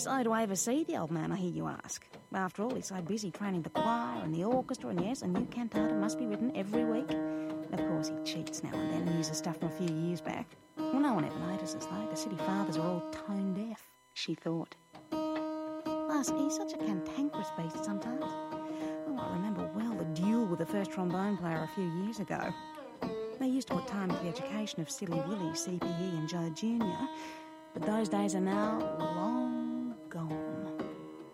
So do I ever see the old man, I hear you ask? After all, he's so busy training the choir and the orchestra, and yes, a new cantata must be written every week. Of course, he cheats now and then and uses stuff from a few years back. Well, no one ever notices, though. The city fathers are all tone deaf, she thought. Plus, he's such a cantankerous beast sometimes. Oh, I remember well the duel with the first trombone player a few years ago. They used to put time into the education of Silly Willy, CPE and Joe Jr., but those days are now long gone.